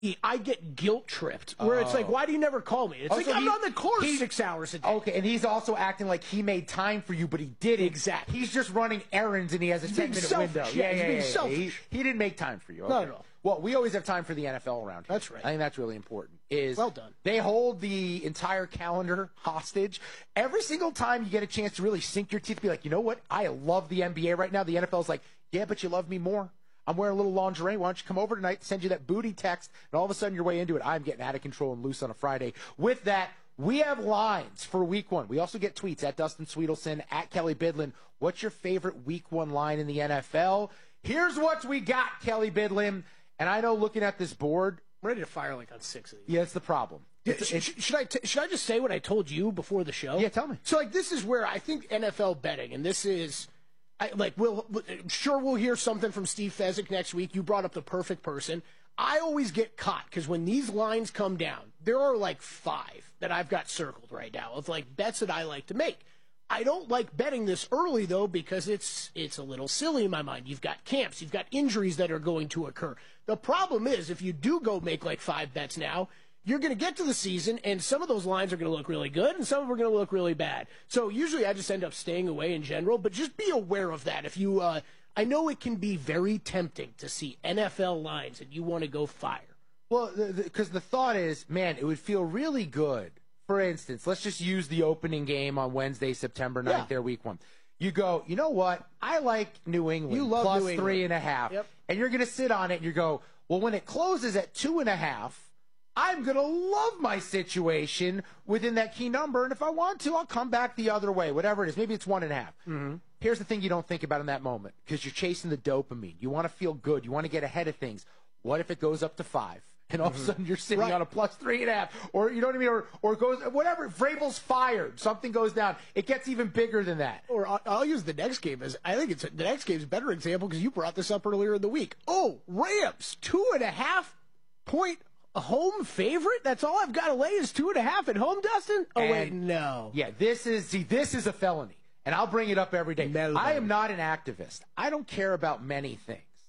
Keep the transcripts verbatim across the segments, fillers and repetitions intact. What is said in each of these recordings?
I get guilt tripped, where oh. it's like, why do you never call me? It's oh, like, so I'm on the course he, six hours a day. Okay, and he's also acting like he made time for you, but he didn't. Exactly. He's just running errands, and he has a ten-minute window. Yeah, yeah, yeah. yeah, yeah. He, he didn't make time for you. Okay. Not at all. Well, we always have time for the N F L around here. That's right. I think that's really important. Is well done. They hold the entire calendar hostage. Every single time you get a chance to really sink your teeth, be like, you know what? I love the N B A right now. The N F L's like, yeah, but you love me more. I'm wearing a little lingerie. Why don't you come over tonight, send you that booty text, and all of a sudden you're way into it. I'm getting out of control and loose on a Friday. With that, we have lines for week one. We also get tweets at Dustin Sweetelson, at Kelly Bidlin. What's your favorite week one line in the N F L? Here's what we got, Kelly Bidlin. And I know looking at this board, I'm ready to fire like on six of these. Yeah, it's the problem. It's, it's, should I t- should I just say what I told you before the show? Yeah, tell me. So like this is where I think N F L betting, and this is I, like we'll I'm sure we'll hear something from Steve Fezzik next week. You brought up the perfect person. I always get caught because when these lines come down, there are like five that I've got circled right now of like bets that I like to make. I don't like betting this early, though, because it's it's a little silly in my mind. You've got camps. You've got injuries that are going to occur. The problem is, if you do go make like five bets now, you're going to get to the season, and some of those lines are going to look really good, and some of them are going to look really bad. So usually I just end up staying away in general, but just be aware of that. If you, uh, I know it can be very tempting to see N F L lines, and you want to go fire. Well, because the, the, the thought is, man, it would feel really good. For instance, let's just use the opening game on Wednesday, September ninth, yeah. their week one. You go, you know what? I like New England you love plus New England. three and a half. Yep. And you're going to sit on it and you go, well, when it closes at two and a half, I'm going to love my situation within that key number. And if I want to, I'll come back the other way, whatever it is. Maybe it's one and a half. Mm-hmm. Here's the thing you don't think about in that moment because you're chasing the dopamine. You want to feel good. You want to get ahead of things. What if it goes up to five? And all mm-hmm. of a sudden you're sitting right. on a plus three and a half, or you know what I mean, or or goes whatever. Vrabel's fired, something goes down. It gets even bigger than that. Or I'll, I'll use the next game as I think it's the next game is a better example because you brought this up earlier in the week. Oh, Rams two and a half point home favorite. That's all I've got to lay is two and a half at home, Dustin. Oh and, wait, no. Yeah, this is see, this is a felony, and I'll bring it up every day. Mellow. I am not an activist. I don't care about many things,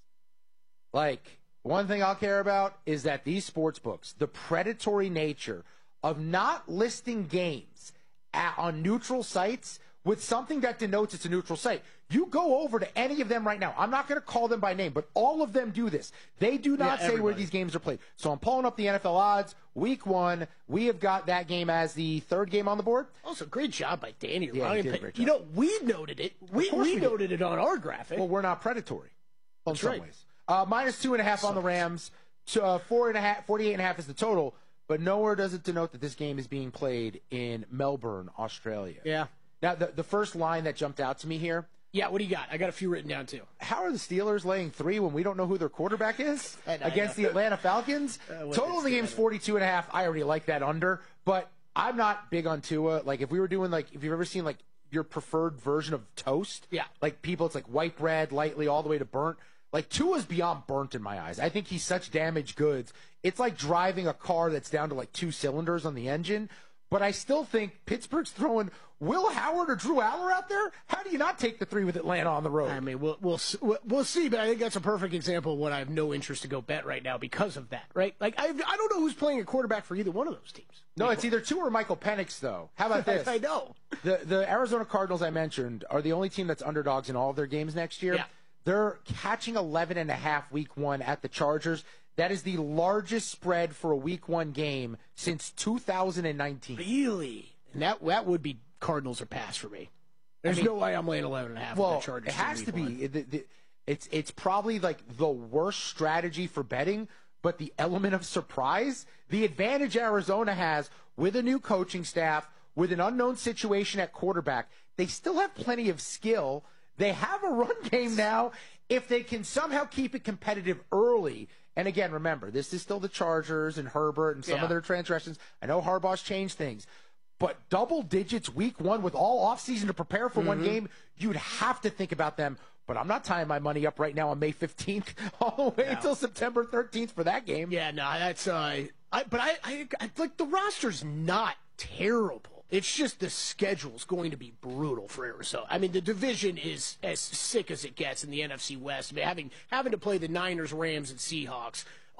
like. One thing I'll care about is that these sports books, the predatory nature of not listing games at, on neutral sites with something that denotes it's a neutral site. You go over to any of them right now. I'm not going to call them by name, but all of them do this. They do not yeah, say where these games are played. So I'm pulling up the N F L odds. Week one, we have got that game as the third game on the board. Also, great job by Danny. Yeah, he did a great job. You know, we noted it. We, we, we noted it on our graphic. Well, we're not predatory in That's some right. ways. Uh, minus two and a half on the Rams. To, uh, four and a half, forty-eight and a half is the total. But nowhere does it denote that this game is being played in Melbourne, Australia. Yeah. Now, the, the first line that jumped out to me here. Yeah, what do you got? I got a few written down, too. How are the Steelers laying three when we don't know who their quarterback is against the Atlanta Falcons? uh, Total in the game is forty-two and a half. I already like that under. But I'm not big on Tua. Like, if we were doing, like, if you've ever seen, like, your preferred version of toast. Yeah. Like, people, it's like white bread, lightly, all the way to burnt. Like, Tua's beyond burnt in my eyes. I think he's such damaged goods. It's like driving a car that's down to, like, two cylinders on the engine. But I still think Pittsburgh's throwing Will Howard or Drew Aller out there. How do you not take the three with Atlanta on the road? I mean, we'll we'll we'll see, but I think that's a perfect example of what I have no interest to go bet right now because of that, right? Like, I I don't know who's playing a quarterback for either one of those teams. No, it's either Tua or Michael Penix, though. How about this? I know. The, the Arizona Cardinals I mentioned are the only team that's underdogs in all of their games next year. Yeah. They're catching eleven and a half week one at the Chargers. That is the largest spread for a week one game since two thousand nineteen. Really? And that that would be Cardinals or pass for me. There's I mean, no way I'm laying eleven and a half well, with the Chargers. It has to be. The, the, it's, it's probably like the worst strategy for betting, but the element of surprise, the advantage Arizona has with a new coaching staff, with an unknown situation at quarterback, they still have plenty of skill. They have a run game now. If they can somehow keep it competitive early, and again, remember, this is still the Chargers and Herbert and some yeah. of their transgressions. I know Harbaugh's changed things, but double digits week one with all offseason to prepare for mm-hmm. one game, you'd have to think about them. But I'm not tying my money up right now on May fifteenth all the way no. until September thirteenth for that game. Yeah, no, that's uh, I, but I, I, I like the roster's not terrible. It's just the schedule's going to be brutal for Arizona. I mean, the division is as sick as it gets in the N F C West. I mean, having having to play the Niners, Rams, and Seahawks,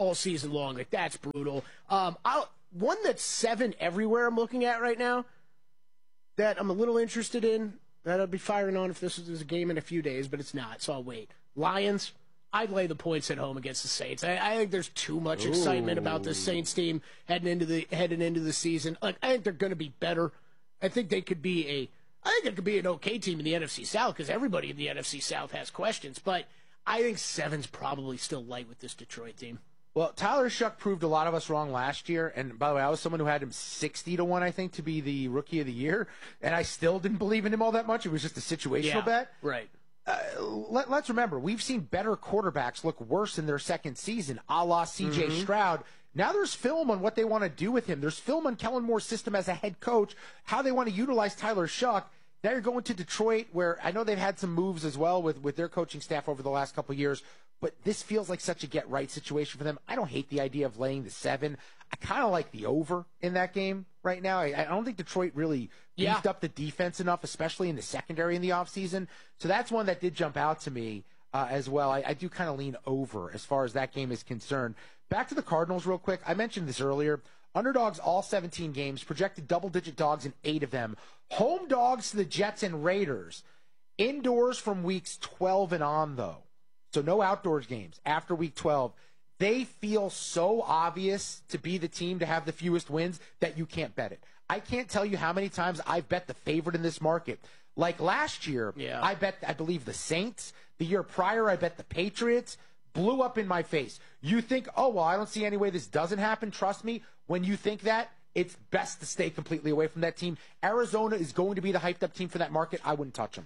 all season long. Like, that's brutal. Um, I'll, one that's seven everywhere I'm looking at right now that I'm a little interested in, that I'll be firing on if this is a game in a few days, but it's not, so I'll wait. Lions, I'd lay the points at home against the Saints. I, I think there's too much excitement Ooh. about this Saints team heading into the heading into the season. Like, I think they're going to be better. I think they could be a I think it could be an okay team in the N F C South because everybody in the N F C South has questions. But I think seven's probably still light with this Detroit team. Well, Tyler Shuck proved a lot of us wrong last year. And by the way, I was someone who had him sixty to one, I think, to be the rookie of the year. And I still didn't believe in him all that much. It was just a situational Yeah, bet. right. Uh, let, let's remember, we've seen better quarterbacks look worse in their second season, a la C J Mm-hmm. Stroud. Now there's film on what they want to do with him. There's film on Kellen Moore's system as a head coach, how they want to utilize Tyler Shuck. Now you're going to Detroit, where I know they've had some moves as well with, with their coaching staff over the last couple of years, but this feels like such a get-right situation for them. I don't hate the idea of laying the seven. I kind of like the over in that game right now. I, I don't think Detroit really Yeah. beefed up the defense enough, especially in the secondary in the offseason. So that's one that did jump out to me uh, as well. I, I do kind of lean over as far as that game is concerned. Back to the Cardinals real quick. I mentioned this earlier. Underdogs all seventeen games, projected double-digit dogs in eight of them. Home dogs to the Jets and Raiders. Indoors from weeks twelve and on, though. So no outdoors games after week twelve. They feel so obvious to be the team to have the fewest wins that you can't bet it. I can't tell you how many times I've bet the favorite in this market. Like last year, Yeah. I bet, I believe, the Saints. The year prior, I bet the Patriots. Blew up in my face. You think, oh, well, I don't see any way this doesn't happen. Trust me, when you think that, it's best to stay completely away from that team. Arizona is going to be the hyped-up team for that market. I wouldn't touch them.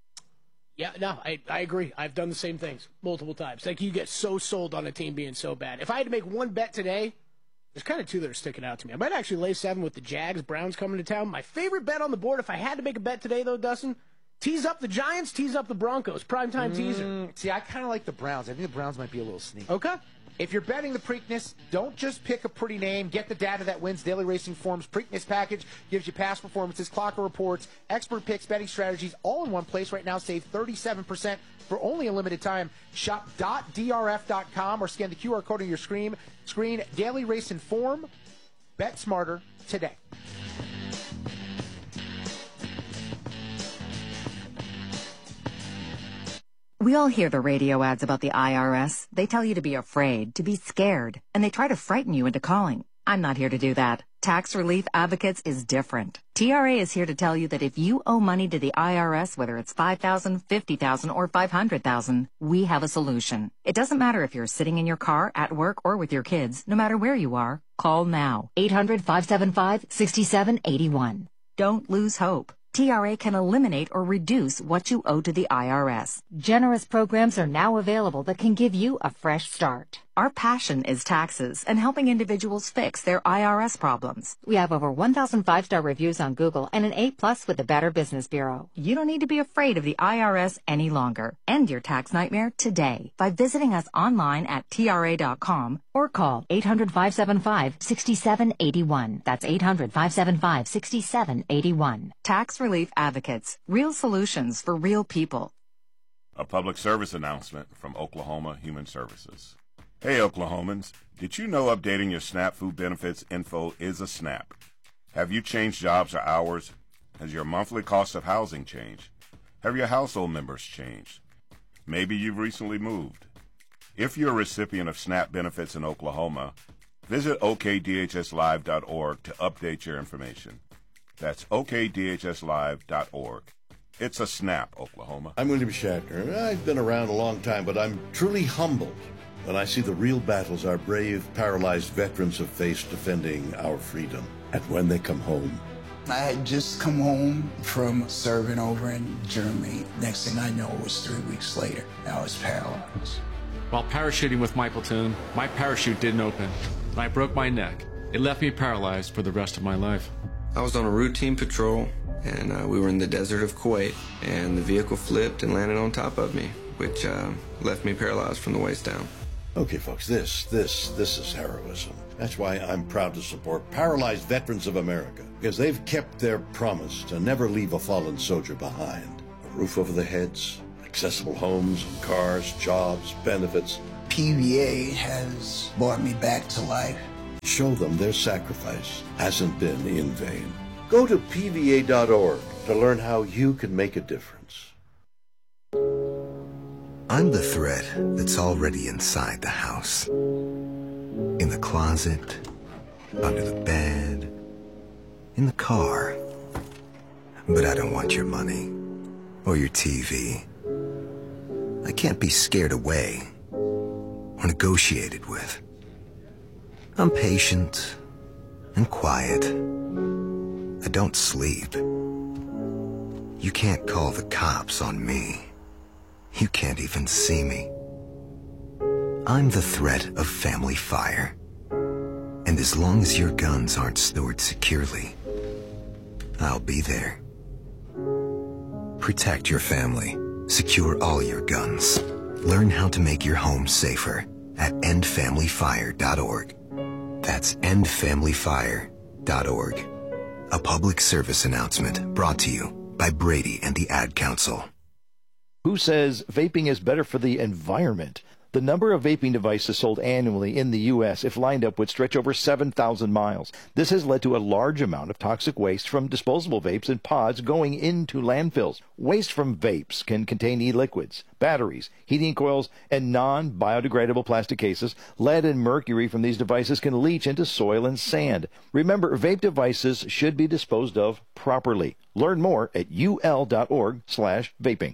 Yeah, no, I, I agree. I've done the same things multiple times. Like, you get so sold on a team being so bad. If I had to make one bet today, there's kind of two that are sticking out to me. I might actually lay seven with the Jags, Browns coming to town. My favorite bet on the board, if I had to make a bet today, though, Dustin, tease up the Giants, tease up the Broncos. Primetime teaser. Mm, see, I kind of like the Browns. I think the Browns might be a little sneaky. Okay. If you're betting the Preakness, don't just pick a pretty name. Get the data that wins. Daily Racing Form's Preakness package gives you past performances, clocker reports, expert picks, betting strategies, all in one place right now. Save thirty-seven percent for only a limited time. Shop dot d r f dot com or scan the Q R code on your screen. Screen Daily Racing Form. Bet smarter today. We all hear the radio ads about the I R S. They tell you to be afraid, to be scared, and they try to frighten you into calling. I'm not here to do that. Tax Relief Advocates is different. T R A is here to tell you that if you owe money to the I R S, whether it's five thousand dollars, fifty thousand dollars, or five hundred thousand dollars, we have a solution. It doesn't matter if you're sitting in your car, at work, or with your kids. No matter where you are, call now. eight hundred, five seven five, six seven eight one. Don't lose hope. T R A can eliminate or reduce what you owe to the I R S. Generous programs are now available that can give you a fresh start. Our passion is taxes and helping individuals fix their I R S problems. We have over one thousand five-star reviews on Google and an A plus with the Better Business Bureau. You don't need to be afraid of the I R S any longer. End your tax nightmare today by visiting us online at T R A dot com or call eight hundred, five seven five, six seven eight one. That's eight hundred, five seven five, six seven eight one. Tax Relief Advocates. Real solutions for real people. A public service announcement from Oklahoma Human Services. Hey Oklahomans, did you know updating your SNAP food benefits info is a snap? Have you changed jobs or hours? Has your monthly cost of housing changed? Have your household members changed? Maybe you've recently moved. If you're a recipient of SNAP benefits in Oklahoma, visit O K D H S live dot org to update your information. That's O K D H S live dot org. It's a snap, Oklahoma. I'm William Shatner. I've been around a long time, but I'm truly humbled when I see the real battles our brave, paralyzed veterans have faced defending our freedom. And when they come home. I had just come home from serving over in Germany. Next thing I know, it was three weeks later. I was paralyzed. While parachuting with my platoon, my parachute didn't open, and I broke my neck. It left me paralyzed for the rest of my life. I was on a routine patrol, and uh, we were in the desert of Kuwait, and the vehicle flipped and landed on top of me, which uh, left me paralyzed from the waist down. Okay, folks, this, this, this is heroism. That's why I'm proud to support Paralyzed Veterans of America, because they've kept their promise to never leave a fallen soldier behind. A roof over their heads, accessible homes and cars, jobs, benefits. P V A has brought me back to life. Show them their sacrifice hasn't been in vain. Go to P V A dot org to learn how you can make a difference. I'm the threat that's already inside the house. In the closet, under the bed, in the car. But I don't want your money or your T V. I can't be scared away or negotiated with. I'm patient and quiet. I don't sleep. You can't call the cops on me. You can't even see me. I'm the threat of family fire. And as long as your guns aren't stored securely, I'll be there. Protect your family. Secure all your guns. Learn how to make your home safer at end family fire dot org. That's end family fire dot org. A public service announcement brought to you by Brady and the Ad Council. Who says vaping is better for the environment? The number of vaping devices sold annually in the U S, if lined up, would stretch over seven thousand miles. This has led to a large amount of toxic waste from disposable vapes and pods going into landfills. Waste from vapes can contain e-liquids, batteries, heating coils, and non-biodegradable plastic cases. Lead and mercury from these devices can leach into soil and sand. Remember, vape devices should be disposed of properly. Learn more at U L dot org slash vaping.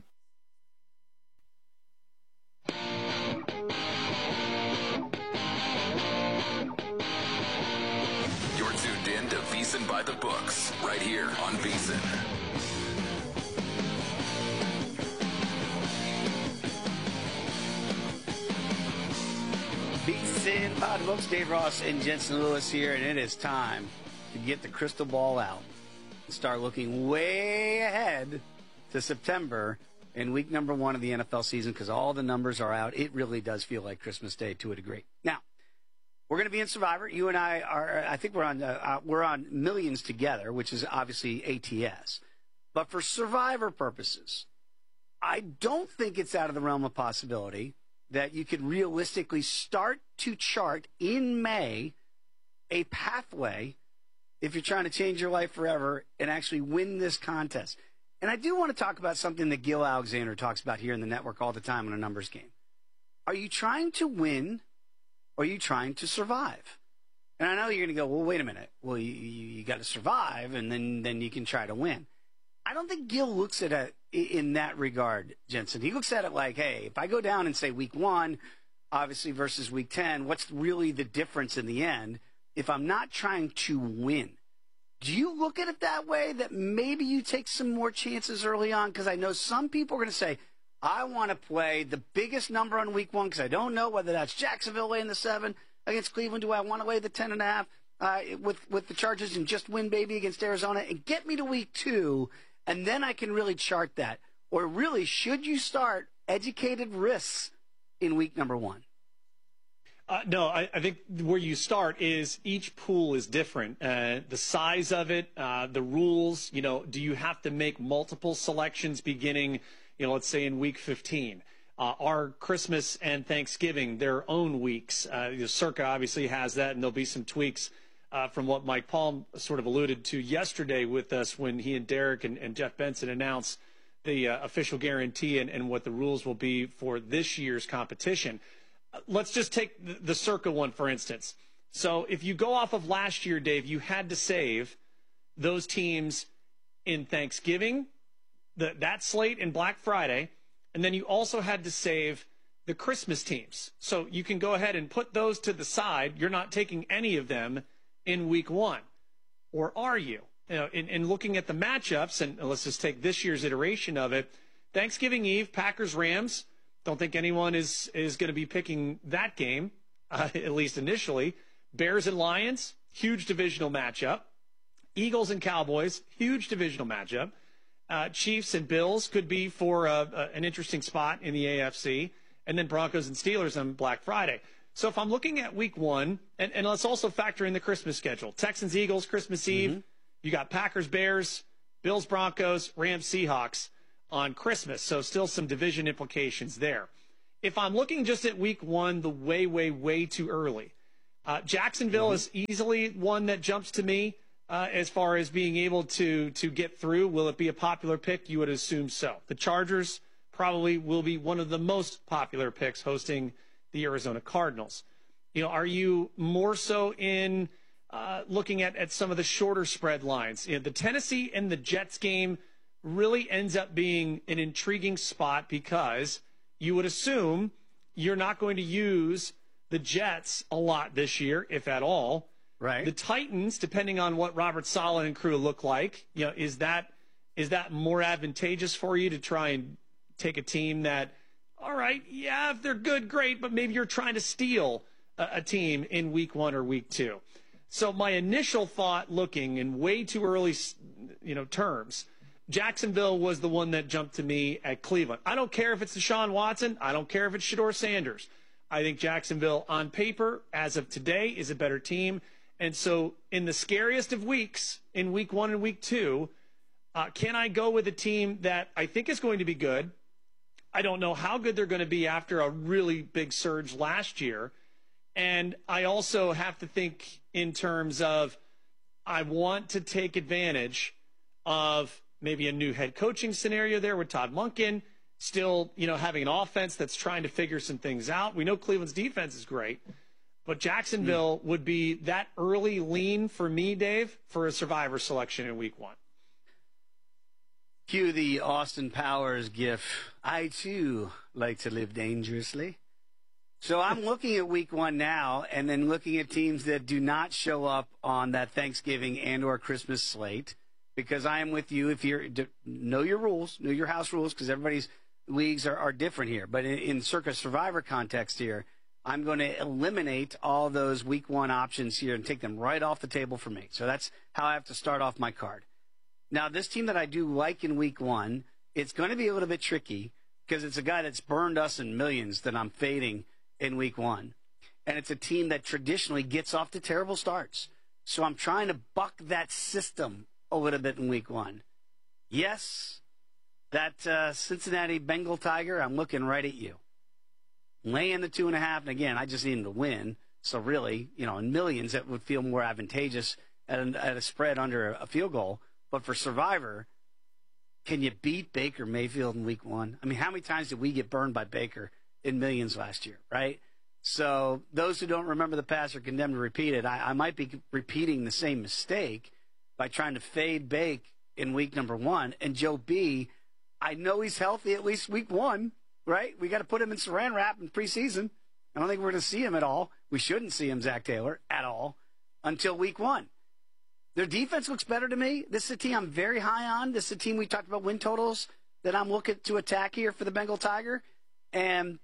By the books, right here on VSiN. VSiN by the books. Dave Ross and Jensen Lewis here, and it is time to get the crystal ball out and start looking way ahead to September in week number one of the N F L season, because all the numbers are out. It really does feel like Christmas Day to a degree. Now, we're going to be in Survivor. You and I are, I think we're on, uh, uh, we're on Millions together, which is obviously A T S. But for Survivor purposes, I don't think it's out of the realm of possibility that you could realistically start to chart in May a pathway if you're trying to change your life forever and actually win this contest. And I do want to talk about something that Gil Alexander talks about here in the network all the time in a numbers game. Are you trying to win? Or are you trying to survive? And I know you're going to go, well, wait a minute. Well, you, you, you got to survive, and then, then you can try to win. I don't think Gil looks at it in that regard, Jensen. He looks at it like, hey, if I go down and say week one, obviously, versus week ten, what's really the difference in the end if I'm not trying to win? Do you look at it that way, that maybe you take some more chances early on? Because I know some people are going to say, I want to play the biggest number on week one because I don't know whether that's Jacksonville laying the seven against Cleveland. Do I want to lay the ten and a half uh, with, with the Chargers and just win, baby, against Arizona and get me to week two, and then I can really chart that? Or really, should you start educated risks in week number one? Uh, no, I, I think where you start is each pool is different. Uh, the size of it, uh, the rules, you know, do you have to make multiple selections beginning – you know, let's say in week fifteen, uh, are Christmas and Thanksgiving their own weeks? Uh, you know, Circa obviously has that, and there'll be some tweaks uh, from what Mike Palm sort of alluded to yesterday with us when he and Derek and, and Jeff Benson announced the uh, official guarantee and, and what the rules will be for this year's competition. Uh, let's just take the, the Circa one, for instance. So if you go off of last year, Dave, you had to save those teams in Thanksgiving, The, that slate in Black Friday, and then you also had to save the Christmas teams. So you can go ahead and put those to the side. You're not taking any of them in week one. Or are you? You know, in, in looking at the matchups, and let's just take this year's iteration of it, Thanksgiving Eve, Packers-Rams, don't think anyone is, is going to be picking that game, uh, at least initially. Bears and Lions, huge divisional matchup. Eagles and Cowboys, huge divisional matchup. Uh, Chiefs and Bills could be for uh, uh, an interesting spot in the A F C, and then Broncos and Steelers on Black Friday. So if I'm looking at week one, and, and let's also factor in the Christmas schedule. Texans, Eagles, Christmas Eve. Mm-hmm. You got Packers, Bears, Bills, Broncos, Rams, Seahawks on Christmas. So still some division implications there. if I'm looking just at week one, the way, way, way too early, uh, Jacksonville mm-hmm. is easily one that jumps to me uh, as far as being able to to get through. Will it be a popular pick? You would assume so. The Chargers probably will be one of the most popular picks hosting the Arizona Cardinals. You know, are you more so in uh, looking at, at some of the shorter spread lines? You know, the Tennessee and the Jets game really ends up being an intriguing spot because you would assume you're not going to use the Jets a lot this year, if at all. Right. The Titans, depending on what Robert Saleh and crew look like, you know, is that is that more advantageous for you to try and take a team that, all right, yeah, if they're good, great, but maybe you're trying to steal a, a team in week one or week two. So my initial thought, looking in way too early, you know, terms, Jacksonville was the one that jumped to me at Cleveland. I don't care if it's Deshaun Watson. I don't care if it's Shedeur Sanders. I think Jacksonville, on paper, as of today, is a better team. And so in the scariest of weeks, in week one and week two, uh, can I go with a team that I think is going to be good? I don't know how good they're going to be after a really big surge last year. And I also have to think in terms of I want to take advantage of maybe a new head coaching scenario there with Todd Monken, still, you know, having an offense that's trying to figure some things out. We know Cleveland's defense is great, but Jacksonville mm. would be that early lean for me, Dave, for a survivor selection in week one. Cue the Austin Powers gif. I, too, like to live dangerously. So I'm looking at week one now and then looking at teams that do not show up on that Thanksgiving and or Christmas slate, because I am with you. If you're know your rules, know your house rules, because everybody's leagues are, are different here. But in, in Circa Survivor context here, I'm going to eliminate all those week one options here and take them right off the table for me. So that's how I have to start off my card. Now, this team that I do like in week one, it's going to be a little bit tricky because it's a guy that's burned us in millions that I'm fading in week one. And it's a team that traditionally gets off to terrible starts. So I'm trying to buck that system a little bit in week one. Yes, that uh, Cincinnati Bengal Tiger, I'm looking right at you. Laying the two and a half, and again, I just need him to win. So really, you know, in millions, that would feel more advantageous at a, at a spread under a field goal. But for Survivor, can you beat Baker Mayfield in week one? I mean, how many times did we get burned by Baker in millions last year, right? So those who don't remember the past are condemned to repeat it. I, I might be repeating the same mistake by trying to fade Bake in week number one. And Joe B, I know he's healthy at least week one, right? We got to put him in saran wrap in preseason. I don't think we're going to see him at all. We shouldn't see him, Zach Taylor, at all until week one. Their defense looks better to me. This is a team I'm very high on. This is a team we talked about win totals that I'm looking to attack here for the Bengal Tiger. And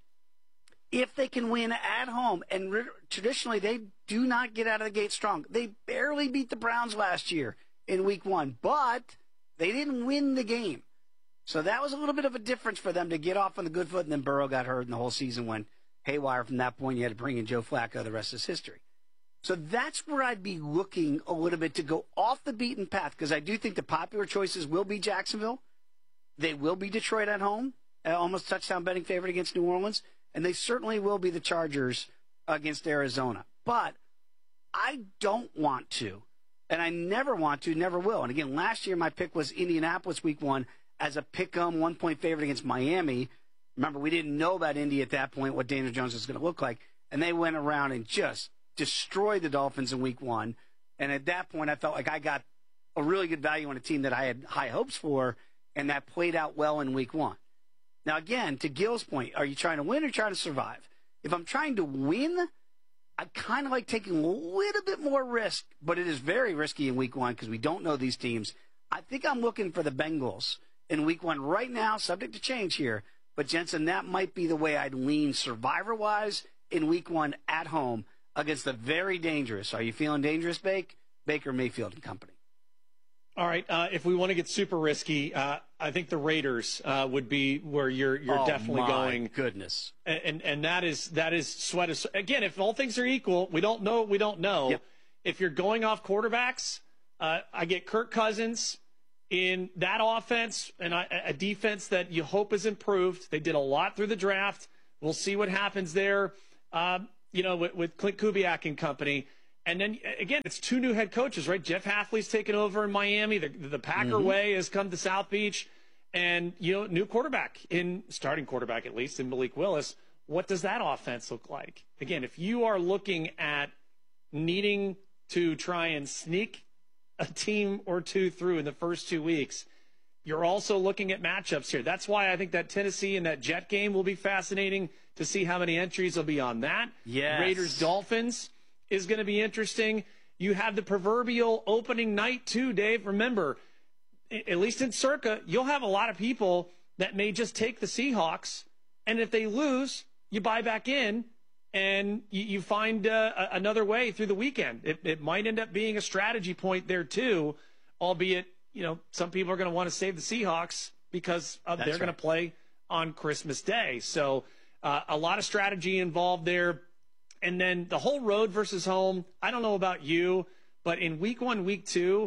if they can win at home, and re- traditionally they do not get out of the gate strong. They barely beat the Browns last year in week one, but they didn't win the game. So that was a little bit of a difference for them to get off on the good foot, and then Burrow got hurt, and the whole season went haywire from that point. You had to bring in Joe Flacco. The rest is history. So that's where I'd be looking a little bit to go off the beaten path, because I do think the popular choices will be Jacksonville. They will be Detroit at home, almost touchdown betting favorite against New Orleans, and they certainly will be the Chargers against Arizona. But I don't want to, and I never want to, never will. And again, last year my pick was Indianapolis week one as a pick-em one-point favorite against Miami. Remember, we didn't know about Indy at that point, what Daniel Jones was going to look like, and they went around and just destroyed the Dolphins in week one. And at that point, I felt like I got a really good value on a team that I had high hopes for, and that played out well in week one. Now, again, to Gil's point, are you trying to win or trying to survive? If I'm trying to win, I kind of like taking a little bit more risk, but it is very risky in week one because we don't know these teams. I think I'm looking for the Bengals in week one right now, subject to change here. But, Jensen, that might be the way I'd lean survivor-wise in week one at home against the very dangerous. Are you feeling dangerous, Bake? Baker Mayfield and company. All right. Uh, if we want to get super risky, uh, I think the Raiders uh, would be where you're you're oh, definitely my going. Goodness. And, and and that is that is sweat of, again. If all things are equal, we don't know. We don't know. Yep. If you're going off quarterbacks, uh, I get Kirk Cousins in that offense and I, a defense that you hope is improved. They did a lot through the draft. We'll see what happens there, uh, you know, with, with Clint Kubiak and company. And then, again, it's two new head coaches, right? Jeff Hafley's taken over in Miami. The, the Packer mm-hmm. way has come to South Beach. And, you know, new quarterback, in starting quarterback at least, in Malik Willis. What does that offense look like? Again, if you are looking at needing to try and sneak a team or two through in the first two weeks, you're also looking at matchups here. That's why I think that Tennessee and that Jet game will be fascinating to see how many entries will be on that. Yes. Raiders-Dolphins is going to be interesting. You have the proverbial opening night, too, Dave. Remember, at least in Circa, you'll have a lot of people that may just take the Seahawks, and if they lose, you buy back in, and you, you find uh, another way through the weekend. It, it might end up being a strategy point there, too, albeit, you know, some people are going to want to save the Seahawks because uh, they're right. going to play on Christmas Day. So uh, a lot of strategy involved there. And then the whole road versus home, I don't know about you, but in week one, week two,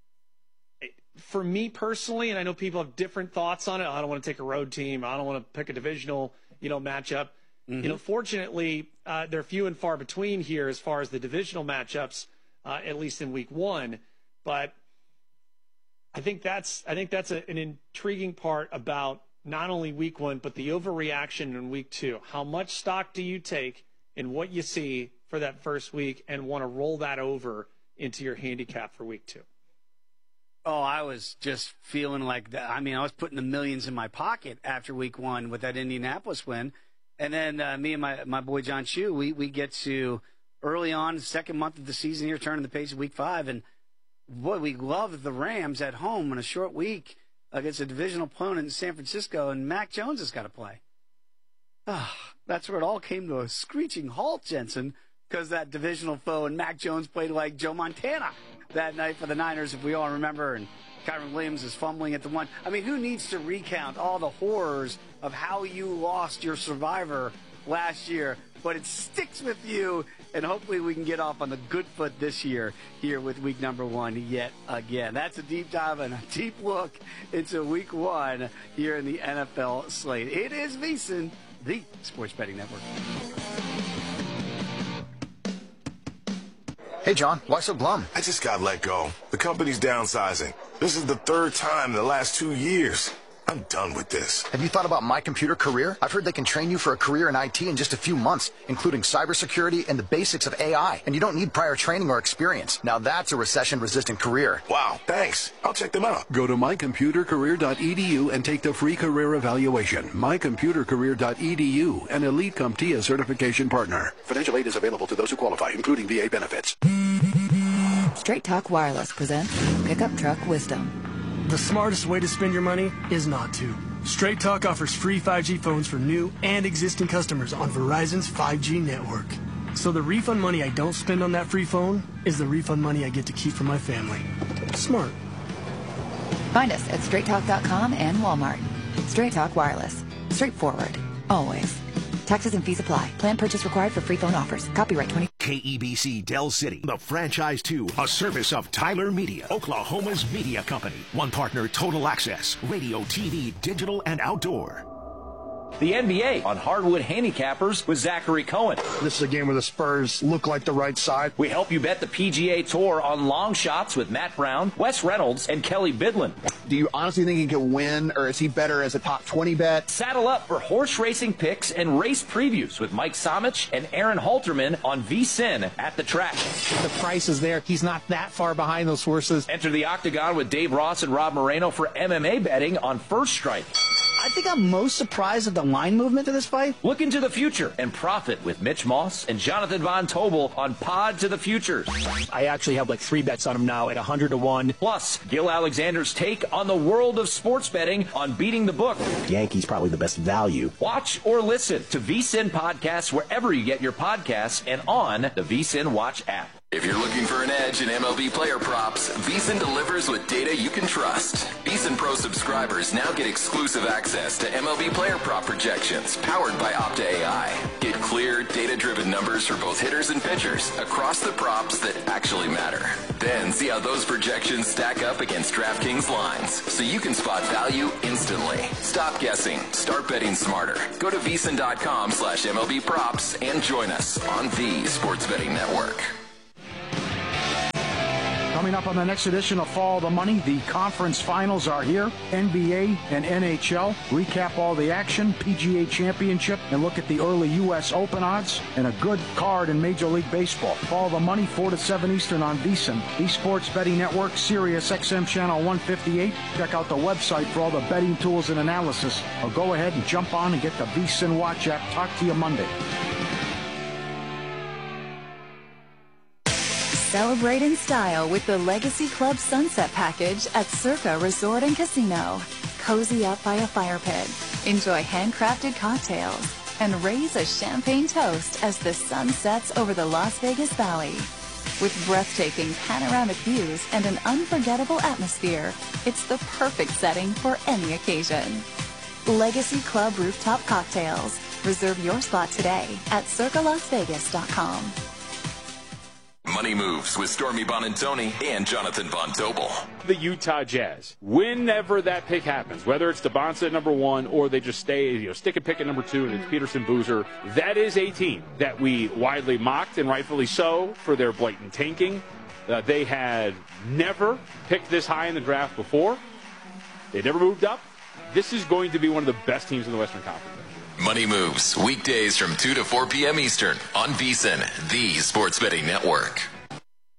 for me personally, and I know people have different thoughts on it. I don't want to take a road team. I don't want to pick a divisional, you know, matchup. Mm-hmm. You know, fortunately, uh, they're few and far between here as far as the divisional matchups, uh, at least in week one. But I think that's I think that's a, an intriguing part about not only week one, but the overreaction in week two. How much stock do you take in what you see for that first week and want to roll that over into your handicap for week two? Oh, I was just feeling like that. I mean, I was putting the millions in my pocket after week one with that Indianapolis win. And then uh, me and my, my boy John Chu, we, we get to early on, the second month of the season here, turning the page of week five. And, boy, we love the Rams at home in a short week against a divisional opponent in San Francisco, and Mac Jones has got to play. Ah, that's where it all came to a screeching halt, Jensen, because that divisional foe and Mac Jones played like Joe Montana that night for the Niners, if we all remember, and Kyron Williams is fumbling at the one. I mean, who needs to recount all the horrors of how you lost your survivor last year? But it sticks with you, and hopefully we can get off on the good foot this year here with week number one yet again. That's a deep dive and a deep look into week one here in the N F L slate. It is VSiN, the Sports Betting Network. Hey, John, why so glum? I just got let go. The company's downsizing. This is the third time in the last two years. I'm done with this. Have you thought about My Computer Career? I've heard they can train you for a career in I T in just a few months, including cybersecurity and the basics of A I. And you don't need prior training or experience. Now that's a recession-resistant career. Wow, thanks. I'll check them out. Go to my computer career dot e d u and take the free career evaluation. my computer career dot e d u, an Elite CompTIA certification partner. Financial aid is available to those who qualify, including V A benefits. Straight Talk Wireless presents Pickup Truck Wisdom. The smartest way to spend your money is not to. Straight Talk offers free five G phones for new and existing customers on Verizon's five G network. So the refund money I don't spend on that free phone is the refund money I get to keep for my family. Smart. Find us at straight talk dot com and Walmart. Straight Talk Wireless. Straightforward. Always. Taxes and fees apply. Plan purchase required for free phone offers. Copyright twenty. K E B C Del City, the franchise two, a service of Tyler Media, Oklahoma's media company. One partner, Total Access, radio, T V, digital, and outdoor. The N B A on Hardwood Handicappers with Zachary Cohen. This is a game where the Spurs look like the right side. We help you bet the P G A Tour on long shots with Matt Brown, Wes Reynolds, and Kelly Bidlin. Do you honestly think he can win, or is he better as a top twenty bet? Saddle up for horse racing picks and race previews with Mike Somich and Aaron Halterman on VSiN at the track. The price is there. He's not that far behind those horses. Enter the Octagon with Dave Ross and Rob Moreno for M M A betting on First Strike. I think I'm most surprised at the line movement to this fight. Look into the future and profit with Mitch Moss and Jonathan Von Tobel on Pod to the Futures. I actually have like three bets on him now at one hundred to one. Plus, Gil Alexander's take on the world of sports betting on Beating the Book. Yankees probably the best value. Watch or listen to VSiN podcasts wherever you get your podcasts and on the VSiN Watch app. If you're looking for an edge in M L B player props, VSiN delivers with data you can trust. VSiN Pro subscribers now get exclusive access to M L B player prop projections powered by Opta A I. Get clear, data-driven numbers for both hitters and pitchers across the props that actually matter. Then and see how those projections stack up against DraftKings lines so you can spot value instantly. Stop guessing. Start betting smarter. Go to VSiN.com slash MLB props and join us on the Sports Betting Network. Coming up on the next edition of Follow the Money, the conference finals are here. N B A and N H L. Recap all the action, P G A Championship, and look at the early U S Open odds, and a good card in Major League Baseball. Follow the Money, four to seven Eastern on VSiN, the Sports Betting Network, Sirius X M Channel one fifty-eight. Check out the website for all the betting tools and analysis. Or go ahead and jump on and get the VSiN Watch app. Talk to you Monday. Celebrate in style with the Legacy Club Sunset Package at Circa Resort and Casino. Cozy up by a fire pit, enjoy handcrafted cocktails, and raise a champagne toast as the sun sets over the Las Vegas Valley. With breathtaking panoramic views and an unforgettable atmosphere, it's the perfect setting for any occasion. Legacy Club Rooftop Cocktails. Reserve your spot today at circa las vegas dot com. Money Moves with Stormy Bonantoni and Jonathan Von Tobel. The Utah Jazz. Whenever that pick happens, whether it's DeBonsa at number one or they just stay, you know, stick a pick at number two and it's Peterson Boozer, that is a team that we widely mocked, and rightfully so, for their blatant tanking. Uh, they had never picked this high in the draft before. They never moved up. This is going to be one of the best teams in the Western Conference. Money Moves, weekdays from two to four p.m. Eastern on VSiN, the Sports Betting Network.